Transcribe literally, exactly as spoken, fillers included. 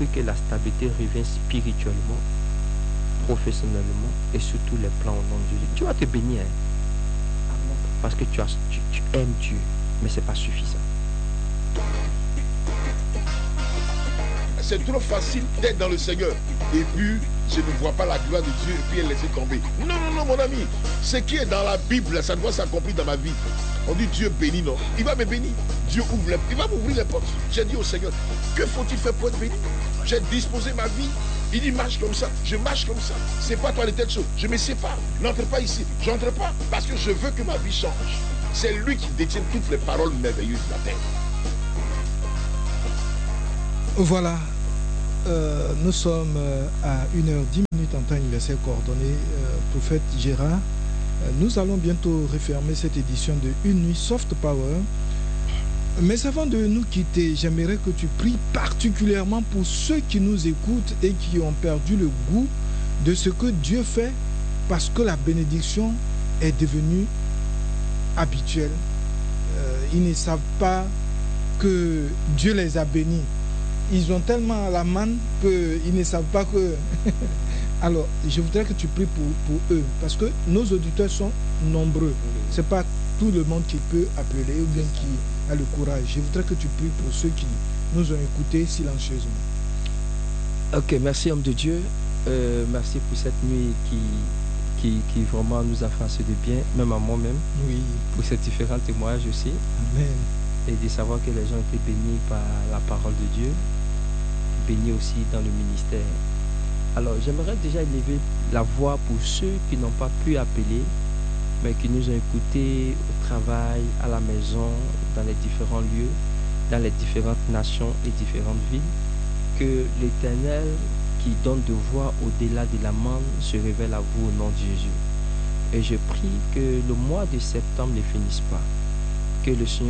prie que la stabilité revienne spirituellement, professionnellement et sur tous les plans au nom de Jésus. Dieu va te bénir. Hein? Parce que tu, as, tu, tu aimes Dieu, mais ce n'est pas suffisant. C'est trop facile d'être dans le Seigneur et puis je ne vois pas la gloire de Dieu et puis elle laisse tomber. Non, non, non, mon ami. Ce qui est dans la Bible, ça doit s'accomplir dans ma vie. On dit Dieu bénit, non. Il va me bénir. Dieu ouvre les, il va m'ouvrir les portes. J'ai dit au Seigneur, que faut-il faire pour être béni? J'ai disposé ma vie. Il dit marche comme ça, je marche comme ça. C'est pas toi les telles choses. Je me sépare. N'entre pas ici. J'entre pas parce que je veux que ma vie change. C'est lui qui détient toutes les paroles merveilleuses de la terre. Voilà. Euh, nous sommes euh, à une heure dix minutes en temps universel coordonné. Euh, prophète Gérard, euh, nous allons bientôt refermer cette édition de Une Nuit Soft Power. Mais avant de nous quitter, j'aimerais que tu pries particulièrement pour ceux qui nous écoutent et qui ont perdu le goût de ce que Dieu fait parce que la bénédiction est devenue habituelle. Euh, ils ne savent pas que Dieu les a bénis. Ils ont tellement la manne qu'ils ne savent pas que... Alors, je voudrais que tu pries pour, pour eux, parce que nos auditeurs sont nombreux. Ce n'est pas tout le monde qui peut appeler ou bien qui a le courage. Je voudrais que tu pries pour ceux qui nous ont écoutés silencieusement. Ok, merci homme de Dieu. Euh, merci pour cette nuit qui, qui, qui vraiment nous a fait assez de bien, même à moi-même. Oui. Pour ces différents témoignages aussi. Amen. Et de savoir que les gens ont été bénis par la parole de Dieu, bénis aussi dans le ministère. Alors, j'aimerais déjà élever la voix pour ceux qui n'ont pas pu appeler, mais qui nous ont écoutés au travail, à la maison, dans les différents lieux, dans les différentes nations et différentes villes, que l'Éternel qui donne de voix au-delà de la manne se révèle à vous au nom de Jésus. Et je prie que le mois de septembre ne finisse pas, que le Seigneur